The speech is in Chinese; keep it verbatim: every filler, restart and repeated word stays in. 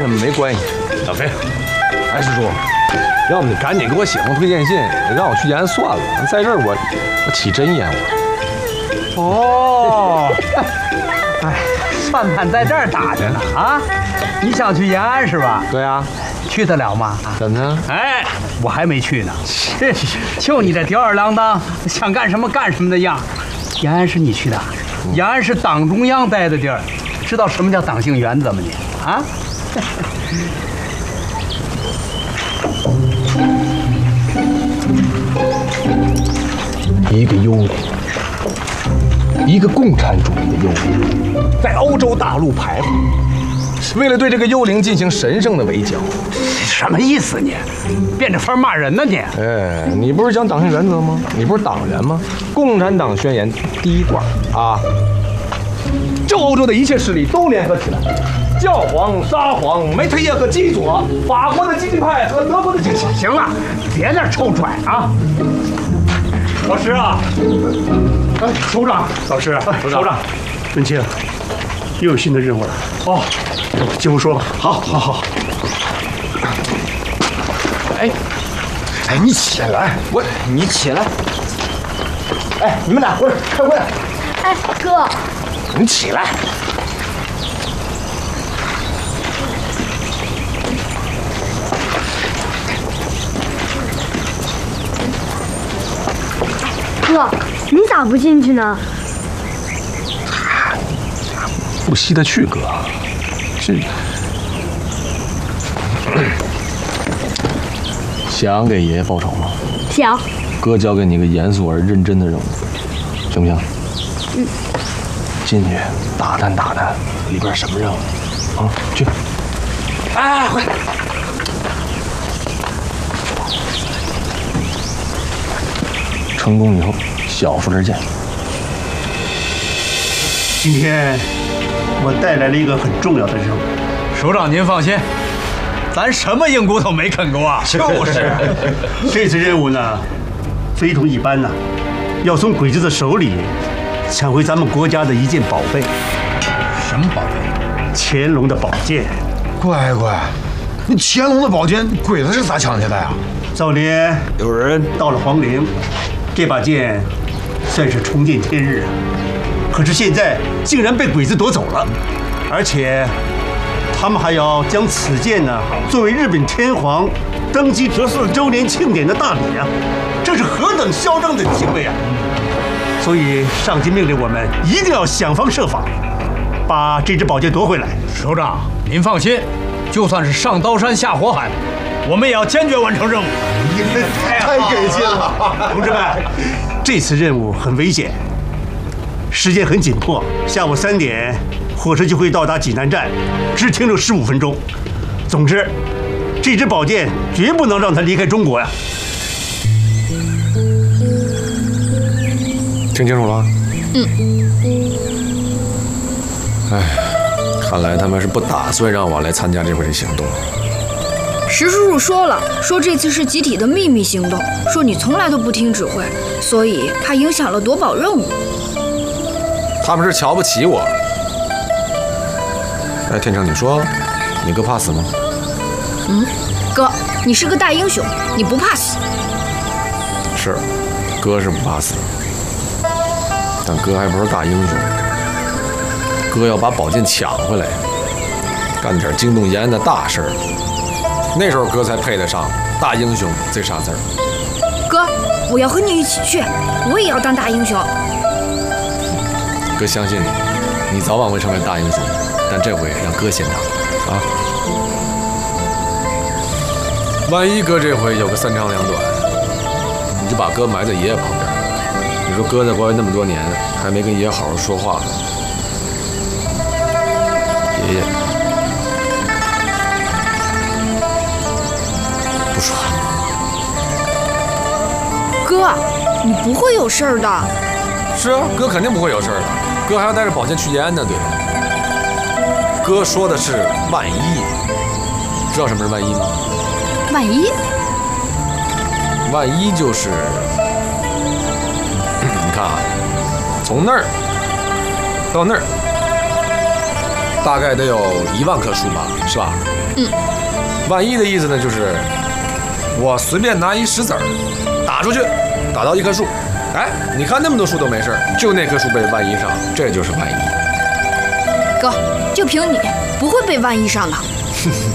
什么没关系。小飞，哎，师叔，要不你赶紧给我写封推荐信，让我去延安算了。在这儿我我起真烟我。 哦，哎，算盘在这儿打着呢啊！你想去延安是吧？ 对啊。 去得了吗？ 怎么呢？ 哎，我还没去呢。就你这吊儿郎当，想干什么干什么的样。延安是你去的，延安是党中央待的地儿，知道什么叫党性原则吗你？啊？ 一个幽灵，一个共产主义的幽灵，在欧洲大陆徘徊。为了对这个幽灵进行神圣的围剿， 什么意思你？变着法骂人呢你？ 哎，你不是讲党性原则吗？你不是党员吗？共产党宣言第一段啊，就欧洲的一切势力都联合起来，教皇、沙皇、梅特叶和基佐，法国的激进派和德国的激进。 行了，别那臭拽啊！老师啊，哎，首长， 老师， 首长， 文清，又有新的任务了。 哦。 进屋说吧。 好，好，好。 哎，哎，你起来！我，你起来！哎，你们俩回来开会。 哎，哥， 你起来！ 哥，你咋不进去呢？ 不稀得去，哥。这想给爷爷报仇吗？ 想。 哥交给你个严肃而认真的任务，行不行？ 嗯。 进去打探打探里边什么任务啊？去！哎，快！成功以后，小数点见。 今天我带来了一个很重要的任务。 首长您放心，咱什么硬骨头没啃过啊？ 就是。这次任务呢，非同一般呐，要从鬼子的手里抢回咱们国家的一件宝贝。 什么宝贝？ 乾隆的宝剑。 乖乖，那乾隆的宝剑，鬼子是咋抢下来呀？ 早年有人到了皇陵，这把剑算是重见天日啊。可是现在竟然被鬼子夺走了，而且他们还要将此剑呢作为日本天皇登基十四周年庆典的大礼啊！这是何等嚣张的行为啊！所以上级命令我们一定要想方设法把这支宝剑夺回来。 首长，您放心，就算是上刀山下火海，我们也要坚决完成任务。 太给劲了， 同志们，这次任务很危险。时间很紧迫，下午三点火车就会到达济南站，只停留十五分钟。总之，这支宝剑绝不能让它离开中国呀！ 听清楚了？ 嗯。 哎，看来他们是不打算让我来参加这回的行动。 石叔叔说了，说这次是集体的秘密行动，说你从来都不听指挥，所以怕影响了夺宝任务。 他们是瞧不起我。哎，天成，你说你哥怕死吗？ 嗯，哥，你是个大英雄，你不怕死。 是，哥是不怕死，但哥还不是大英雄。哥要把宝剑抢回来，干点惊动延安的大事儿，那时候哥才配得上大英雄这仨字儿。 哥，我要和你一起去，我也要当大英雄。 哥相信你，你早晚会成为大英雄，但这回让哥先当啊！万一哥这回有个三长两短，你就把哥埋在爷爷旁边。你说哥在国外那么多年，还没跟爷爷好好说话，爷爷不说了。 哥，你不会有事儿的。 是啊，哥肯定不会有事儿的。哥还要带着宝剑去延安呢，对。哥说的是万一，知道什么是万一吗？ 万一？ 万一就是，你看啊，从那儿到那儿， 大概得有一万棵树吧，是吧？ 嗯。 万一的意思呢，就是我随便拿一石子儿打出去，打到一棵树，哎，你看那么多树都没事，就那棵树被万一上，这就是万一。 哥，就凭你不会被万一上的。